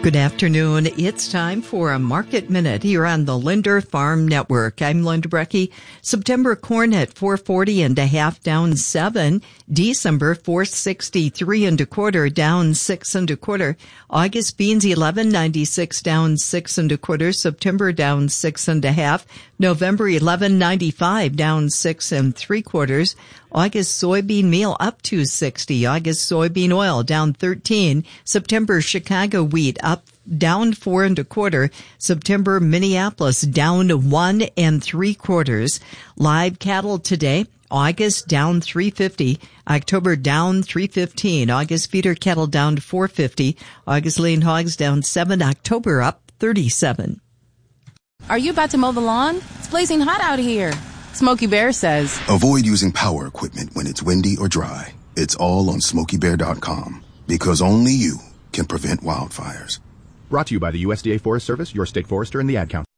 Good afternoon. It's time for a Market Minute here on the Linder Farm Network. I'm Linda Brecky. September corn at $4.40 down 7. December $4.63 1/4 down 6 1/4. August beans $11.96 down 6 1/4. September down 6 1/2. November $11.95 down 6 3/4. August soybean meal up $2.60. August soybean oil down 13. September Chicago wheat up down 4 1/4. September Minneapolis down 1 3/4. Live cattle today. August down 350. October down 315. August feeder cattle down to 450. August lean hogs down 7. October up 37. Are you about to mow the lawn? It's blazing hot out here. Smokey Bear says, avoid using power equipment when it's windy or dry. It's all on SmokeyBear.com, because only you can prevent wildfires. Brought to you by the USDA Forest Service, your state forester, and the Ad Council.